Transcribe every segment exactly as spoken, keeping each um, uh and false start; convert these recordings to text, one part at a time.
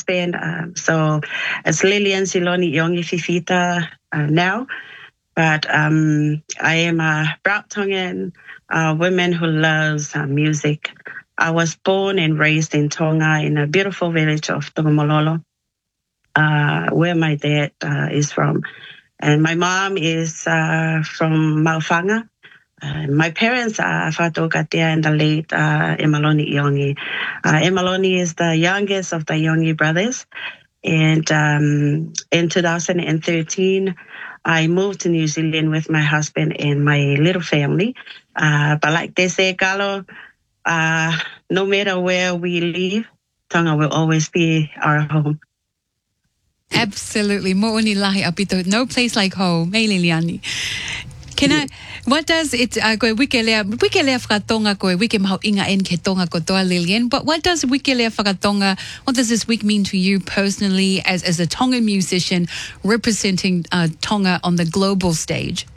husband. Uh, so it's Lillian Siloni Yongi Fifita uh, now. But um, I am a proud Tongan uh, woman who loves uh, music. I was born and raised in Tonga in a beautiful village of Tongomololo, uh, where my dad uh, is from. And my mom is uh, from Maufanga. Uh, my parents are Fatu Katia and the late uh, Emaloni Yongi. Uh, Emaloni is the youngest of the Yongi brothers. And um, in two thousand thirteen, I moved to New Zealand with my husband and my little family. Uh, but like they say, Carlo, uh, no matter where we live, Tonga will always be our home. Absolutely. Mo'oni lahi apito. No place like home. Hey, Liliani. Can I, what does it, uh, koe wikelea, wikelea whakatonga koe wike maho inga en ke tonga kotoa Lilian, but what does wikelea whakatonga, what does this week mean to you personally as, as a Tongan musician representing uh, Tonga on the global stage?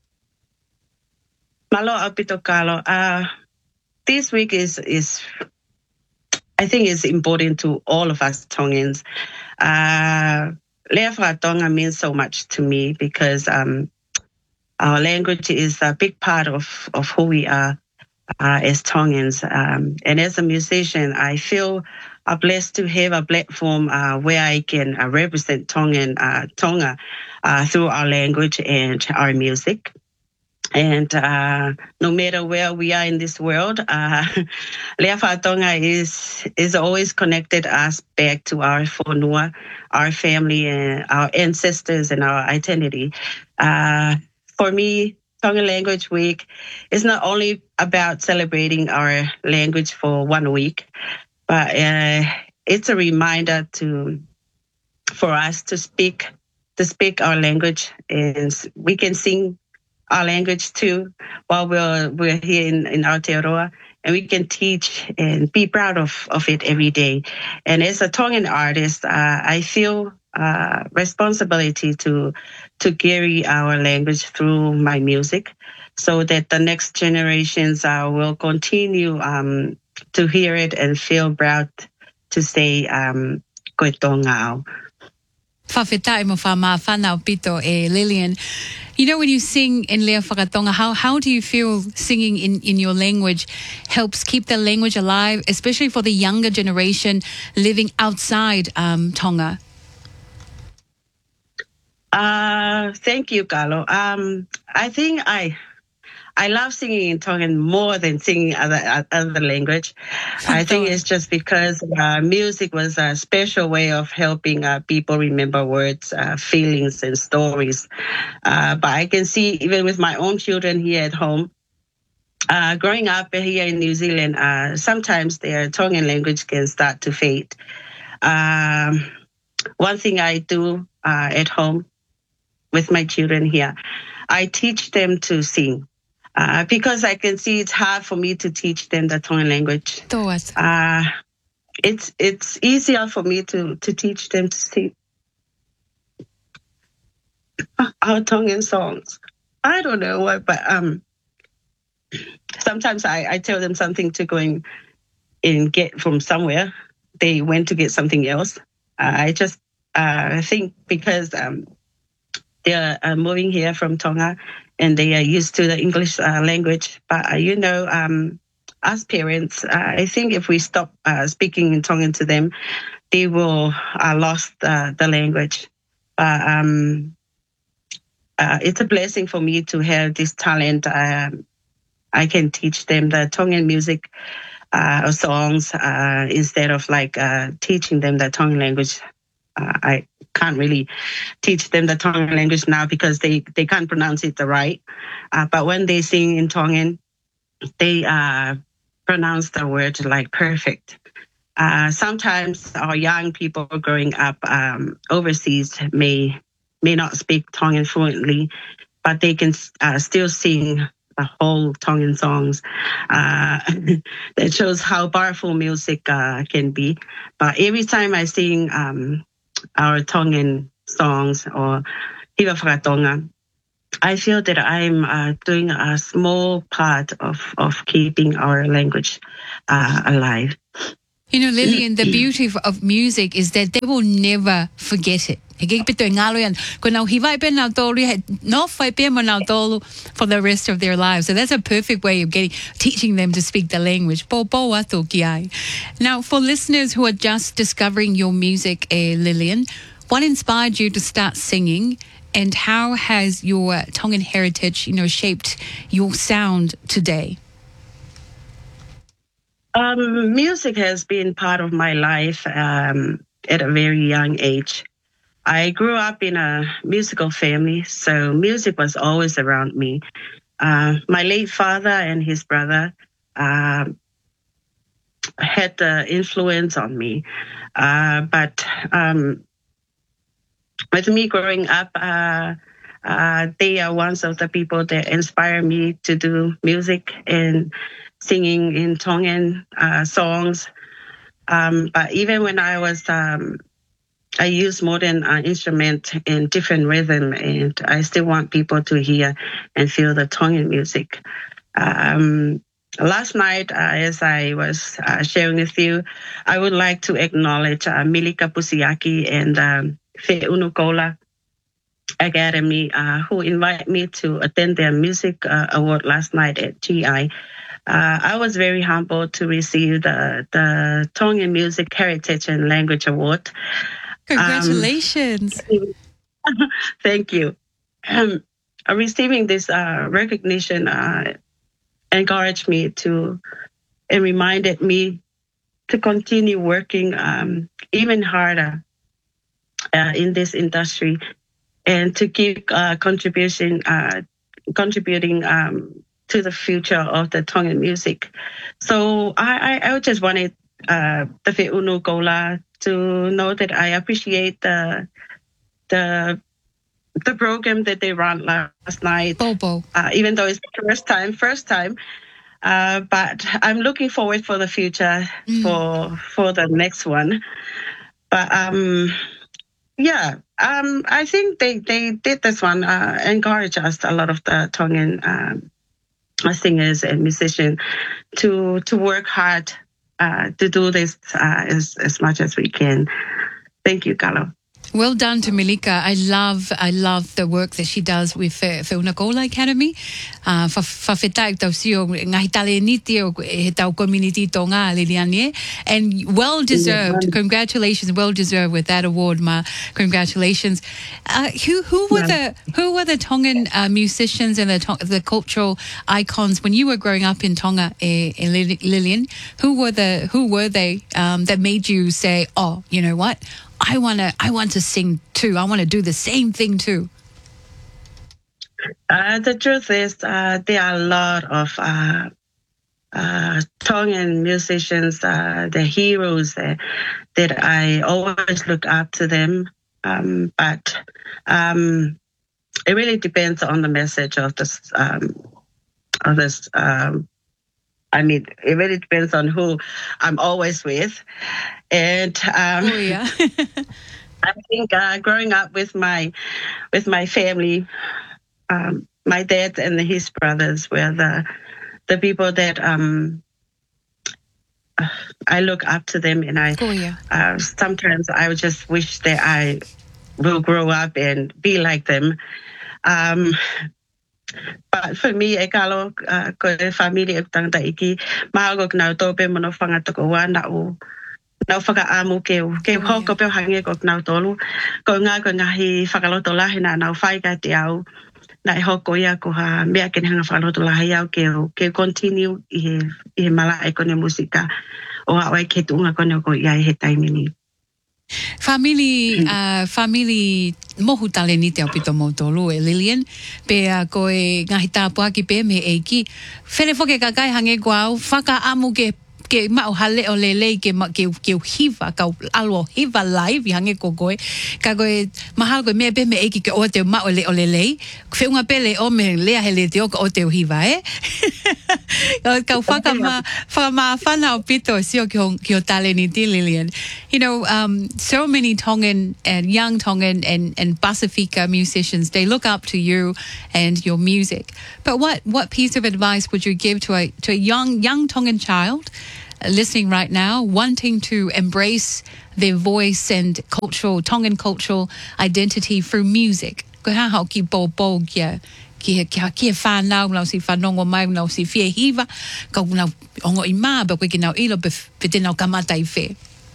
Malo apito Carlo. Uh, this week is, is, I think it's important to all of us Tongans. Uh, Lea whakatonga means so much to me because, um, our language is a big part of, of who we are uh, as Tongans. Um, and as a musician, I feel uh, blessed to have a platform uh, where I can uh, represent Tongan, uh, Tonga uh, through our language and our music. And uh, no matter where we are in this world, uh, Lea Whakatonga is is always connected us back to our whonua, our family, and our ancestors and our identity. Uh, For me, Tongan Language Week is not only about celebrating our language for one week, but uh, it's a reminder to for us to speak to speak our language, and we can sing our language too while we're we're here in, in Aotearoa, and we can teach and be proud of, of it every day. And as a Tongan artist, uh, I feel uh, responsibility to to carry our language through my music so that the next generations uh, will continue um, to hear it and feel proud to say um, koe tongao. Whawhetai mo whamā whanau pito e Lilian. You know, when you sing in Lea Whakatonga, how, how do you feel singing in, in your language helps keep the language alive, especially for the younger generation living outside um, Tonga? Uh, thank you, Carlo. Um, I think I I love singing in Tongan more than singing other other language. I think it's just because uh, music was a special way of helping uh, people remember words, uh, feelings, and stories. Uh, but I can see even with my own children here at home, uh, growing up here in New Zealand, uh, sometimes their Tongan language can start to fade. Um, one thing I do uh, at home with my children here, I teach them to sing. Uh, because I can see it's hard for me to teach them the Tongan language. Uh, it's it's easier for me to, to teach them to sing our Tongan songs. I don't know why, but um, sometimes I, I tell them something to go and, and get from somewhere. They went to get something else. Uh, I just uh, think because um, they're uh, moving here from Tonga, and they are used to the English uh, language. But, uh, you know, um, as parents, uh, I think if we stop uh, speaking in Tongan to them, they will uh, lost uh, the language. But um, uh, it's a blessing for me to have this talent. Um, I can teach them the Tongan music uh, songs uh, instead of like uh, teaching them the Tongan language. Uh, I can't really teach them the Tongan language now because they, they can't pronounce it right. Uh, but when they sing in Tongan, they uh, pronounce the word like perfect. Uh, sometimes our young people growing up um, overseas may may not speak Tongan fluently, but they can uh, still sing the whole Tongan songs. Uh, that shows how powerful music uh, can be. But every time I sing um, our Tongan songs or Hiwa Whakatonga, I feel that I'm uh, doing a small part of, of keeping our language uh, alive. You know, Lillian, the beauty of, of music is that they will never forget it. For the rest of their lives. So that's a perfect way of getting teaching them to speak the language. Now, for listeners who are just discovering your music, eh, Lillian, what inspired you to start singing, and how has your Tongan heritage, you know, shaped your sound today? Um, music has been part of my life um, at a very young age. I grew up in a musical family, so music was always around me. Uh, my late father and his brother uh, had the influence on me. Uh, but um, with me growing up, uh, uh, they are one of the people that inspire me to do music and singing in Tongan uh, songs. Um, but even when I was, um, I use modern uh, instrument and different rhythm, and I still want people to hear and feel the Tongan music. Um, last night, uh, as I was uh, sharing with you, I would like to acknowledge uh, Milika Pusiaki and um, Fe'unukola Academy, uh, who invited me to attend their music uh, award last night at T I. Uh, I was very humbled to receive the, the Tongan Music Heritage and Language Award. Congratulations. Um, thank you. Um, receiving this uh, recognition uh, encouraged me to and reminded me to continue working um, even harder uh, in this industry and to keep uh, contribution, uh, contributing um, to the future of the Tongan music. So I, I, I just wanted uh, the Fe'unu Gola to know that I appreciate the the the program that they ran last night. Bobo. Uh, even though it's the first time, first time. Uh, but I'm looking forward for the future mm. for for the next one. But um, yeah, um, I think they, they did this one, uh, encourage us, a lot of the Tongan um, singers and musicians to to work hard uh, to do this uh, as, as much as we can. Thank you, Carlo. Well done to Milika. I love, I love the work that she does with Fe'unukola Academy. Uh, Whawhetai tau sio ngahi tale niti o he tau community tonga Liliane. And well deserved. Congratulations, well deserved with that award, Ma. Congratulations. Uh, who who were the who were the Tongan uh, musicians and the the cultural icons when you were growing up in Tonga, eh, eh, Lillian? Who were the who were they um, that made you say, oh, you know what? I want to I want to sing too. I want to do the same thing too. Uh, the truth is, uh, there are a lot of uh, uh, Tongan musicians, uh, the heroes uh, that I always look up to them. Um, but um, it really depends on the message of this. Um, of this. Um, I mean, it really depends on who I'm always with. And um, oh, yeah. I think uh, growing up with my with my family, um, my dad and his brothers were the the people that um, I look up to them, and I oh, yeah. uh, sometimes I would just wish that I will grow up and be like them. Um, But for me, e kalo ko e familia e tangata iki, mahago kna tope mono whangata ko wana o na whakaamu ke o ke hoko pe hange ko kna tolu ko ngā ko ngahi whakaloto lahi na na whai ka te au na e hoko ia ko ha mea ke hanga whakaloto lahi au ke o ke continue i he mala e kone musika o hawai ke tunga kone ko ia he taimini. Family, uh, family mohu tale ni te apito mo tolu e Lillian. Pe a koe ngahi tāpua ki pe me eiki. Whene whoke kakai hange guau, whaka amu ke ke mau hale o lelei ke ke ke hiva ka alo hiva live hange ko koe ka koe mahal koe me pe me eiki ke o te mau le o lelei fe unga pele o me lea hele te o o te hiva eh ka whaka ma whaka ma whana o pito sio ki o ki o tale ni ti Lillian. You know, um, so many Tongan and young Tongan and and Pasifika musicians, they look up to you and your music. But what what piece of advice would you give to a to a young young Tongan child listening right now, wanting to embrace their voice and cultural, Tongan cultural identity through music. Ko ha hau ki bobo kia ki ki ki whanau lau si whanongo mai lau si fie hiva ka nau ongo I maa ba koe ki nau ilo be be te nau kamata I whe.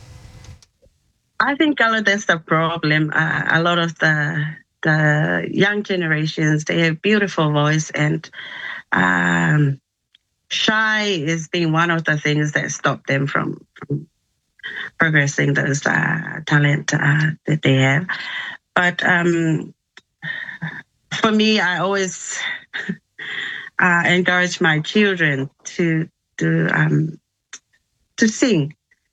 I think, Carlo, that's the problem. Uh, a lot of the the young generations, they have beautiful voice, and um, shy is being one of the things that stop them from, from progressing those uh, talent uh, that they have. But um, for me, I always uh, encourage my children to to um, to sing.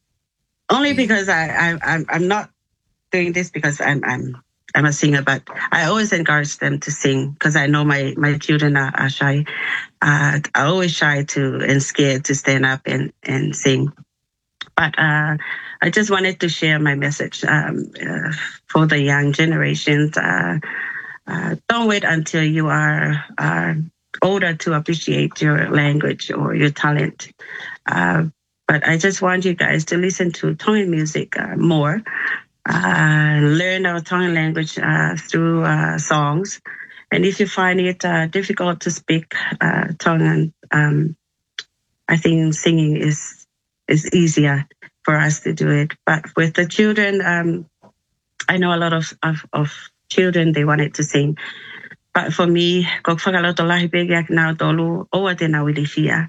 Only because I, I I'm I'm not doing this because I'm I'm I'm a singer, but I always encourage them to sing because I know my my children are, are shy. Uh, are always shy to and scared to stand up and and sing. But uh, I just wanted to share my message um, uh, for the young generations. Uh, uh, don't wait until you are uh, older to appreciate your language or your talent. Uh, But I just want you guys to listen to Tongan music uh, more, uh, learn our Tongan language uh, through uh, songs. And if you find it uh, difficult to speak uh, Tongan, um, I think singing is is easier for us to do it. But with the children, um, I know a lot of, of, of children, they wanted to sing. But for me, kok whakaloto lahi pegiak nau tolu, oa te nau ili fia.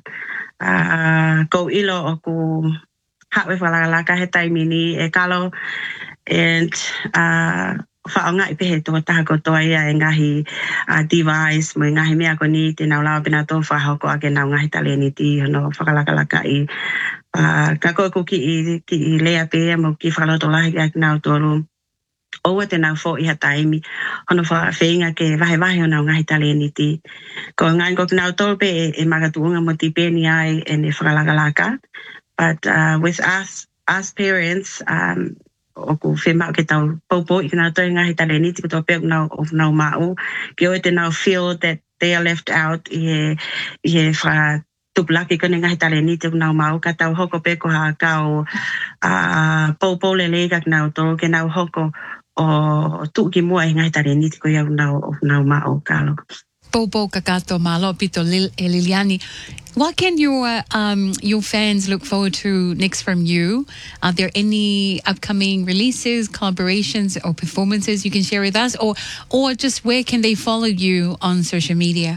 Uh, ko ilo o ku hawe whalalaka he taimini e kalo and uh, whaonga I pehe tō taha ko toa ia e ngahi uh, device mo ngahi mea ko ni te nau lao pina tō whahau ko ake nau ngahi tale ni ti hono whakalakalaka I uh, ka koe ku ki I, ki I lea pēa mo ki whakaloto lahi ake nau tōru oua te nau fo I ha taimi hono wha whainga ke wahe wahe o nau ngahi tale ni ti. Ko ngai ko nau tōpe e, e magatuunga mo ti pēni ai e ne whakalakalaka. But uh, with us, us parents, um, o ku whemau ke tau popo I ka nau tōi ngahi tale ni ti ko tō pēk nau o nau mau. Ki oe te nau feel that they are left out I he, I he wha tupulaki kone ngahi tale ni te nau mau. Ka tau hoko pēko ha kau uh, popo le le ka nau tō ke nau hoko o tuki mua I ngai tare ni ko iau nau nau mao kalo. Popo kakato malo pito Lil, Liliani. What can your uh, um your fans look forward to next from you? Are there any upcoming releases, collaborations, or performances you can share with us, or or just where can they follow you on social media?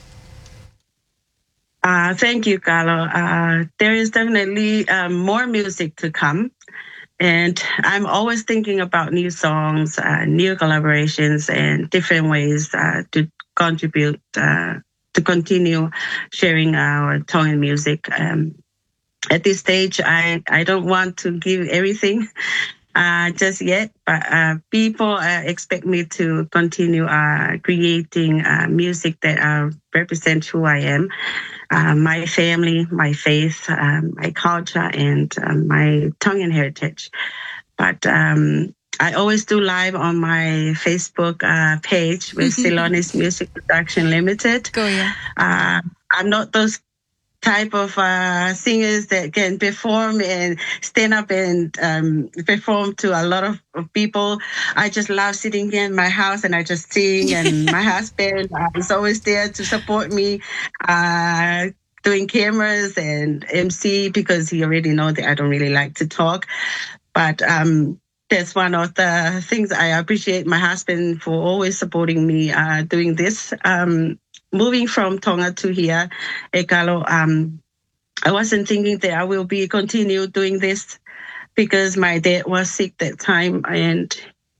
Uh, thank you, Carlo. Uh, there is definitely um, more music to come. And I'm always thinking about new songs, uh, new collaborations, and different ways uh, to contribute, uh, to continue sharing our Tongan music. Um, at this stage, I, I don't want to give everything uh, just yet, but uh, people uh, expect me to continue uh, creating uh, music that uh, represents who I am. Uh, my family, my faith, um, my culture, and um, my Tongan heritage. But um, I always do live on my Facebook uh, page with Ceylonese Music Production Limited. Go, yeah. Uh, I'm not those type of uh, singers that can perform and stand up and um, perform to a lot of, of people. I just love sitting here in my house and I just sing, and my husband uh, is always there to support me, uh, doing cameras and M C, because he already knows that I don't really like to talk. But um, that's one of the things I appreciate my husband for always supporting me uh, doing this. Um, Moving from Tonga to here, Ekalo, um, I wasn't thinking that I will be continue doing this because my dad was sick that time, and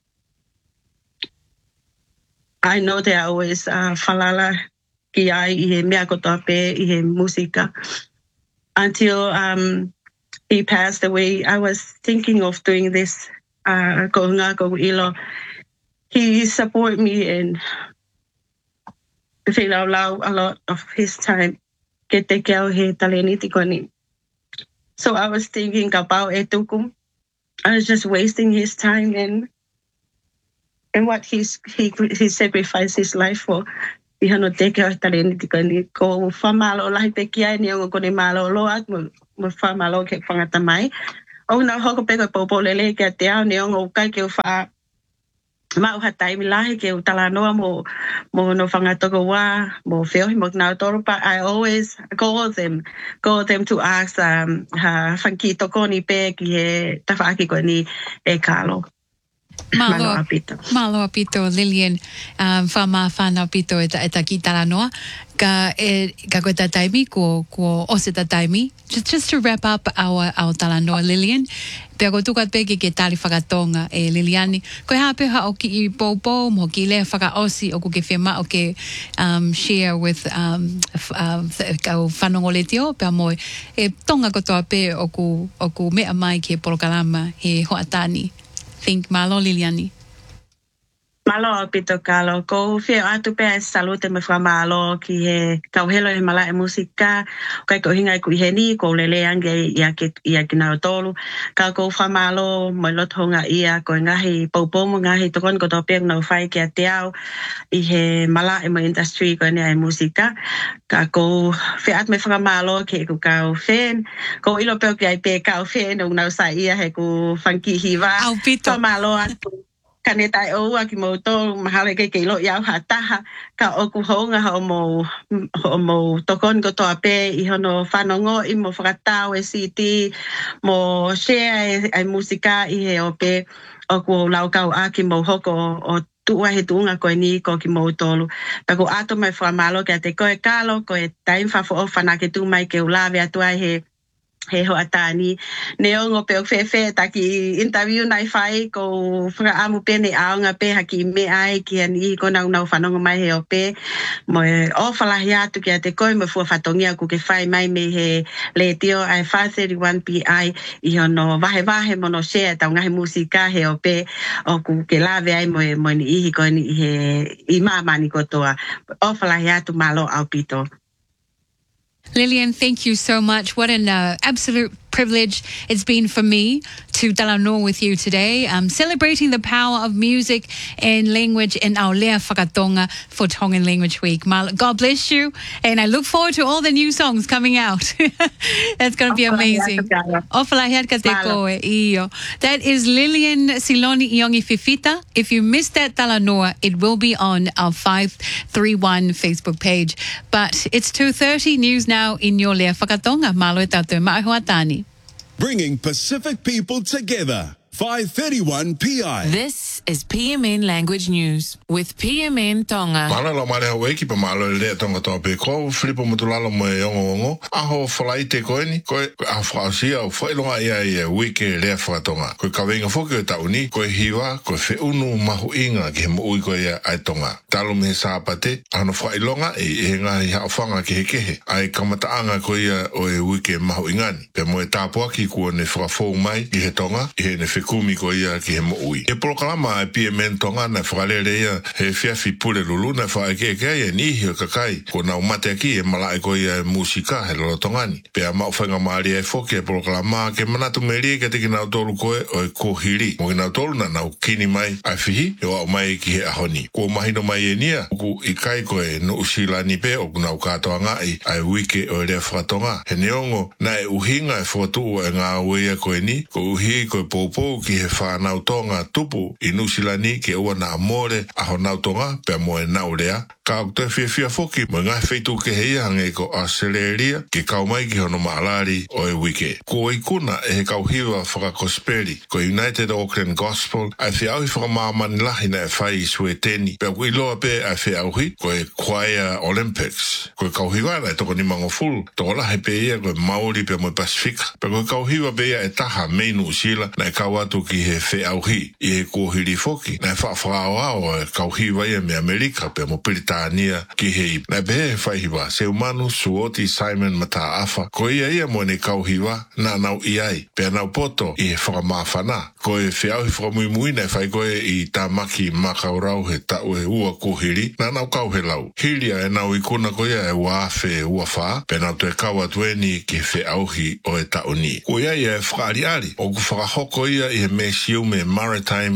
I know that I always uh, falala ki ai I he mea kotoa pe I he musika. Until um, he passed away, I was thinking of doing this. Uh, ko ngā ko ilo. He support me and feel allow a lot of his time. Ke te keo he taleniti koni. So I was thinking about etuku. I was just wasting his time and and what he's, he he sacrificed his life for. I hano teke o tale ni tika ni ko whamalo lahi pe kia ni o kone malo loa mo whamalo ke whangata mai. O na hoko pe ko popo lele ke te ao ni o kai ke wha ma o hatai mi lahi ke utala noa mo mo no whangata ko wa mo whio hi mo nao toro but I always call them call them to ask um ha whanki toko ni pe ki he tawhaaki ko ni e kalo. Malo, Malo apito. Malo apito, Lillian, um, whama whana apito e ta, e ta ki tala noa. Ka, e, ka koe ta taimi, ko, ko ose ta taimi. Just, just to wrap up our, our tala noa, Lillian, pia ko tukat peke ke tali whakatonga e Liliani. Koe hapeha o ki i popo, mo ki lea whakaosi o ko ke whima o ke um, share with um, uh, kau whanongole tio, pia mo e tonga kotoa pe o ku, o ku mea mai ke porokalama he hoatani. Think Malo Liliani. Malo pito kalo ko fio atu pe salute me fra malo ki he kau helo he mala e musika kai ko hinga ku he ni ko lele ange ia ke ia ke na tolu ka ko fra malo mo lo thonga ia ko ngahi popo mo ngahi to kon ko to pe no fai ke atiao I he mala e mo industry ko ne e musika ka ko fio at me fra malo ke ku kau fen ko ilo pe ke ai pe kau fen no na sa ia he ku funky hiva Au pito malo atu kaneta o aki mo to mahale ke ke lo ya hata ka o ku honga ho mo ho mo tokon go to ape I hono fanongo I mo frata o city mo share ai musika I he ope o ku lau kau aki mo hoko o tu he tunga ko ni ko ki mo tolu pa ko ato mai fa malo ke te ko e kalo ko e time fa fo fana ke tu mai ke ulave atu ai he he ho atani neongo pe o fefe taki interview nai fai ko fra amu pe ne aunga pe haki me ai ki ani ko na na fanongo mai he o pe mo o fala ya tu ki te ko me fu fatongia ku ke fai mai me he le tio ai five thirty-one P I I hono vahe vahe mono share ta ngahi musika he o pe o ku ke lave ai mo mo ni I ko ni he I mama ni ko toa o fala ya tu malo au pito. Lillian, thank you so much. What an uh, absolute privilege it's been for me to talanoa with you today, um, celebrating the power of music and language in our Lea Whakatonga for Tongan Language Week. God bless you, and I look forward to all the new songs coming out. That's going to be amazing. That is Lillian Siloni Iongi Fifita. If you missed that talanoa, it will be on our five three one Facebook page. But it's two thirty news now in your Lea Whakatonga. Malo e tātou maihoatani. Bringing Pacific people together. five thirty-one P I. This is P M N Language News with P M N Tonga. Mana lo mare hawe ki pa malo le tonga to pe ko flipo mutulalo mo yongo ngo aho flai te ko ni ko a frasia o foi lo ia ia wiki le fa tonga ko ka venga fo ke ta uni ko hiwa ko fe unu mahu inga ke mo ui ko ia ai tonga talo me sa pate ano fa ilonga e nga ia fanga ke ke ai kamata anga ko ia o e wiki mahu ingani pe mo ta po ki ko ne fra fo mai i he tonga i ne kumi ko ia ki he mo ui. E programa e P M N Tonga na whakalere ia he fiafi pule lulu na whaake ke e ni hi o kakai ko na umate aki e malai ko ia musika he lolo tongani. Pea mau whainga maari e foki e programa ke manatu meri ke te ki nau tolu koe o e kohiri. Mo ki nau tolu na nau kini mai ai fihi e wa mai ki he ahoni. Ko mahino mai e nia ku i kai koe no usila ni pe o nau katoa ngai ai wike o e rea whakatonga. He neongo na e uhinga e whatu e ngā uea koe ni ko uhi koe popo ki he whanau tonga tupu i nusilani ke ua na amore aho nau tonga pe mo e nau rea. Ka au te fia fia foki mo ngai feitu ke hei hange ko Australia ke kau mai ki hono maalari o e wike. Ko i kuna e he kau hiwa whakakosperi ko United Auckland Gospel ai fi au hi whakamamani lahi na e whai i sueteni pe au i loa pe ai fi au hi ko e Choir Olympics ko e kau hiwa na e toko ni mango full toko lahi pe ia ko e Maori pe mo e Pasifika pe ko e kau hiwa pe ia e taha meinu usila na e kau atu ki he whe au hi i he kohiri foki na e whaafrao ao e kau hiwa ia me Amerika pe mo Britania ki hei. Na behe whaihiwa, se umanu Suoti Simon Mataafa, ko ia ia mo ne kauhiwa na nau iai, pe nau poto i he whakamawhana. Ko e whiau hi whakamui na e whai koe i tamaki makaurau he tau e ua kohiri, na nau kau he lau. Hilia e nau ikuna ko ia e waafe ua wha, pe nau te kaua tueni ki he whiauhi o e tauni. Ko ia ia e whakaari ari, o ku whakahoko ia i he me siu me maritime i loto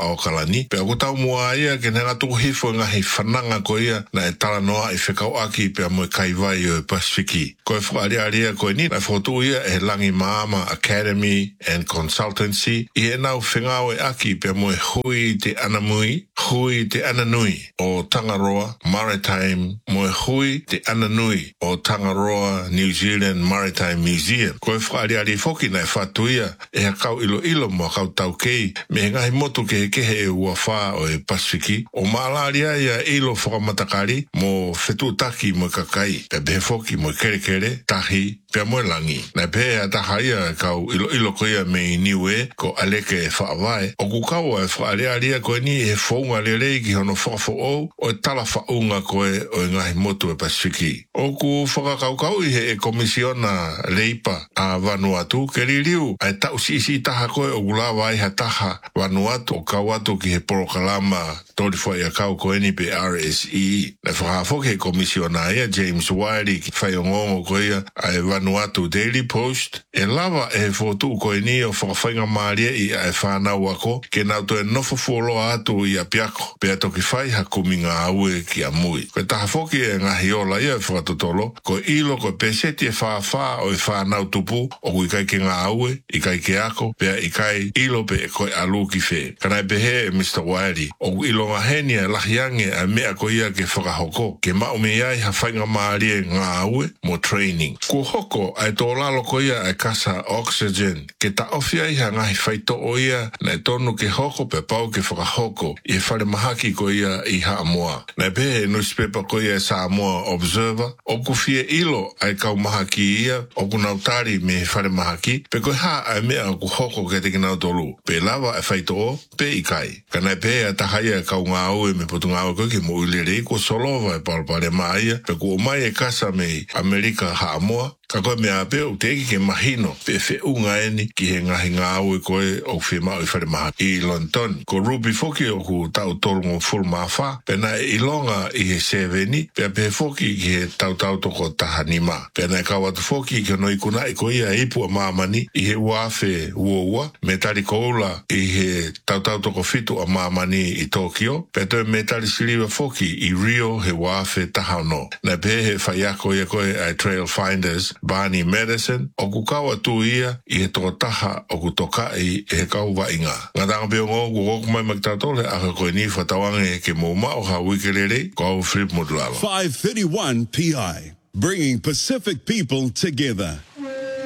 au kalani. Pe aku tau mua ia ke nenga tuku hifo ngahi whananga ko ia na e tala noa i whekau aki pe mo kai vai o Pasifiki. Ko e whaaria aria ko ni na fotu ia e langi Maama Academy and Consultancy i e nau whengau e aki pe mo hui te anamui, hui te ananui o Tangaroa Maritime, mo hui te ananui o Tangaroa New Zealand Maritime Museum. Ko e whaaria aria foki na e whatuia e hakau ilo ilo mo kau tau kei me ngahi motu ke kehe e ua wha o e Pasifiki o maalaria ia ilo whakamatakari mo whetutaki mo kakai pe befoki mo kere kere tahi pe mo langi na pe a tahaia kau ilo ilo ko ia me niue ko aleke e whaawai o kukau e whaarearia ko ni e whaunga lelei ki hono whafo o o e tala whaunga ko e o e ngahi motu e Pasifiki o ku whakakaukau i he e komisiona leipa a Vanuatu ke ririu a e tau sisi taha ko e o gulawa i ha taha Vanuatu o kau atu ki he porokalama tori whai a kau ko eni pe R S E na whakafo ke komisiona ia James Wiley ki whaiongongo ko ia a e Vanuatu Daily Post e lava e fotu ko eni o whakawhainga maaria i a e whanau ako ke nau to e nofo fuoloa atu i a piako pe ato ki whai ha kuminga aue ki a mui ko taha foki e ngahi ola ia e whakatotolo ko ilo ko peseti e whawha o e whanau tupu o kui kai ke ngā aue i kai ke ako pe i kai ilo pe e koe alu ki whe kanai pehe e Mister Wiley o ilo ngā heni a lahiange a mea ko ia ke whakahoko ke mao me iai ha whainga maaria ngā aue mo training ko hoko ai tō lalo ko ia e kasa oxygen ke ta ofia i ha ngahi whaito o ia na e tonu ke hoko pe pau ke whakahoko i e whare mahaki ko ia i Haamoa na pehe e newspaper ko ia e Samoa Observer o ku fie ilo ai kau mahaki ia o ku nautari me he whare mahaki pe koe ha ai mea ku hoko ke te kinau tolu pe lava e whaito o pe i kai kanai pehe a tahaia e kau ngā aue me potu ngā aue koe ki mo ulerei ko solova e palpare maia pe ku o mai e kasa me Amerika Haamoa ka koe mea apea o te eki ke mahino pe fe unga eni ki he ngahi ngā aue koe o whi mau i whare maha i London. Ko Ruby Foki o ku tau tolungo full mawha pe na e ilonga i he seveni pe pe Foki ki he tau tau toko tahanima. Pe na e kawatu Foki ki ono ikuna i ko ia ipu a mamani i he uafe uoua me tari koula i he tau tau toko fitu a mamani i Tokyo pe toi me tari siliwa Foki i Rio he uafe tahano. Na pe he whaiako ia koe ai Trail Finders Barney Medicine, o ku kaua tu ia i he totaha o ku tokai e he kau wainga. Ngā tanga peo ngō ku koku mai maktatole a ka koe ni whatawange ke mō mao ha wikelele ko au Flip Modulalo. five thirty-one P I, bringing Pacific people together.